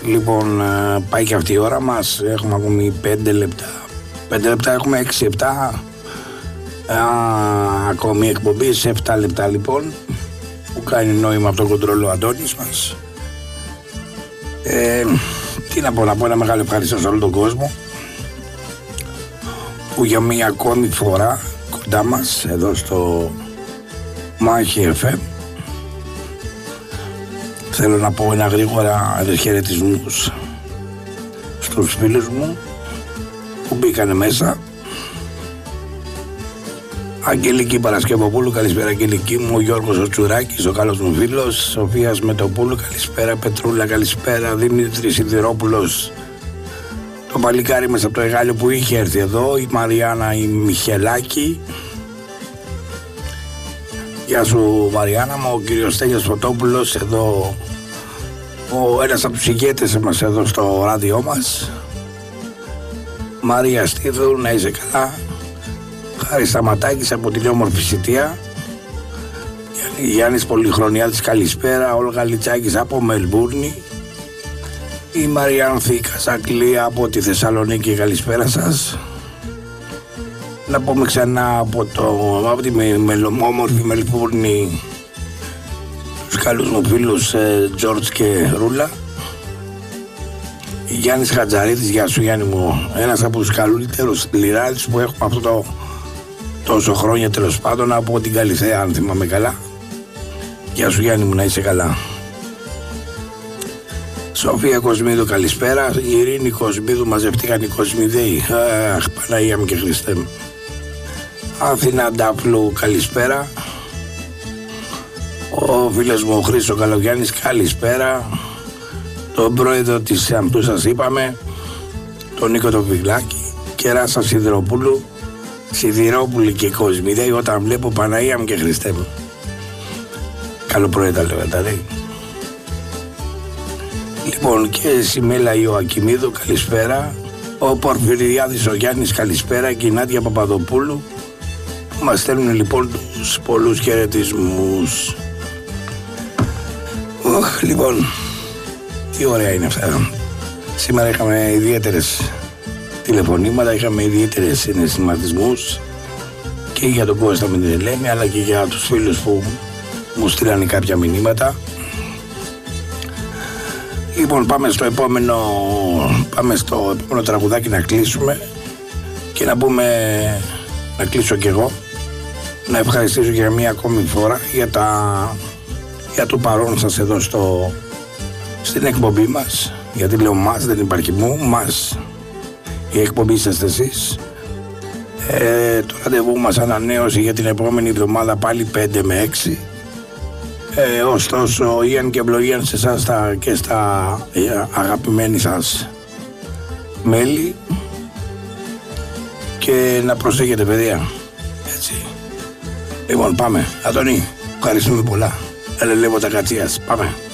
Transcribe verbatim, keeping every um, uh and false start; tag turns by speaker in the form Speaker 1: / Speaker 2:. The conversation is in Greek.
Speaker 1: Λοιπόν, πάει και αυτή η ώρα μας. Έχουμε ακόμη πέντε λεπτά. πέντε λεπτά έχουμε, έξι επτά. Ακόμη εκπομπή σε επτά λεπτά λοιπόν. Που κάνει νόημα από τον κοντρόλο ο Αντώνης μας. Ε, τι να πω, να πω ένα μεγάλο ευχαριστώ σε όλο τον κόσμο που για μία ακόμη φορά κοντά μας εδώ στο Μάχη εφ εμ. Θέλω να πω ένα γρήγορα χαιρετισμούς στους φίλους μου που μπήκανε μέσα. Αγγελική Παρασκευοπούλου, καλησπέρα Αγγελική μου. Ο Γιώργος ο Τσουράκης, ο καλός μου φίλος. Σοφίας Μετοπούλου, καλησπέρα. Πετρούλα, καλησπέρα. Δημήτρης Σιδηρόπουλος, το παλικάρι μέσα από το Εγάλιο που είχε έρθει εδώ. Η Μαριάννα η Μιχελάκη. Γεια σου Μαριάννα μου. Ο κύριος Στέλιος Φωτόπουλος εδώ, ο ένας από τους ηγέτες μας εδώ στο ράδιό μας. Μαρία Στίβου, να είσαι καλά. Χάρη Σταματάκης από την όμορφη Σιτία. Γιάννης Πολυχρονιάδης, καλησπέρα. Όλγα Λιτσάκης από Μελμπούρνη. Η Μαριάνθη Καζακλία από τη Θεσσαλονίκη, καλησπέρα σας. Να πούμε ξανά από, το, από τη όμορφη Μελμπούρνη τους καλούς μου φίλους Τζόρτζ και Ρούλα. Γιάννης Χατζαρίδης, γεια σου Γιάννη μου. Ένας από τους καλύτερους λιράδες που έχουμε αυτό το τόσο χρόνια, τέλος πάντων, από την Καλυθέα, αν θυμάμαι καλά. Γεια σου Γιάννη μου, να είσαι καλά. Σοφία Κοσμίδου, καλησπέρα. Η Ειρήνη Κοσμίδου, μαζευτήκαν οι Κοσμιδέοι. Αχ, Παναγία μου και Χριστέ μου. Αθηνά Ντάπλου, καλησπέρα. Ο φίλος μου ο Χρήστος Καλογιάννης, καλησπέρα. Τον πρόεδρο της Αμπτού σας είπαμε, τον Νίκο τον Βιγλάκη. Κεράσα Σιδηροπούλου, Σιδηρόπουλη και Κοσμιδέοι, όταν βλέπω Παναγία μου και Χριστέ μου. Καλό πρωί τα λέω, τα λέει. Λοιπόν, και Σιμέλα Ιωακιμίδου, καλησπέρα. Ο Πορφυριάδης ο Γιάννης, καλησπέρα. Και η Νάντια Παπαδοπούλου που μας στέλνουν λοιπόν τους πολλούς χαιρετισμούς. Οχ, λοιπόν, τι ωραία είναι αυτά. Σήμερα είχαμε ιδιαίτερες τηλεφωνήματα, είχαμε ιδιαίτερες συναισθηματισμούς και για τον Κώστα με την Ελένη, αλλά και για τους φίλους που μου στείλανε κάποια μηνύματα. Λοιπόν, πάμε στο επόμενο, πάμε στο επόμενο τραγουδάκι να κλείσουμε και να πούμε, να κλείσω κι εγώ, να ευχαριστήσω για μία ακόμη φορά για, τα, για το παρόν σας εδώ στο, στην εκπομπή μας, γιατί λέω μας, δεν υπάρχει μου, μας. Η εκπομπή είσαστε εσείς. Ε, το ραντεβού μας ανανέωσε για την επόμενη εβδομάδα πάλι πέντε με έξι. Ε, ωστόσο, Ιαν και ευλογία σε εσάς τα, και στα ε, αγαπημένοι σας μέλη. Και να προσέχετε παιδιά. Έτσι. Λοιπόν, πάμε. Αντώνη, ευχαριστούμε πολλά. Ελελεύω τα κατσίας. Πάμε.